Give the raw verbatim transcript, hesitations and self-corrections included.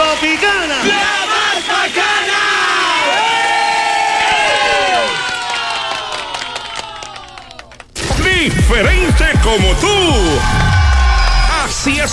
Tropicana. ¡La más bacana! Diferente como tú. Así es